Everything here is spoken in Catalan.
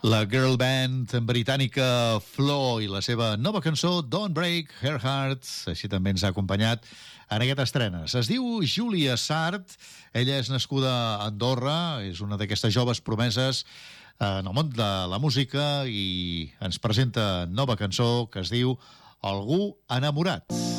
La girl band britànica Flow i la seva nova cançó Don't Break Her Heart, així també ens ha acompanyat en aquestes estrenes. Es diu Júlia Sart, ella és nascuda a Andorra, és una d'aquestes joves promeses en el món de la música i ens presenta nova cançó que es diu Algú enamorat.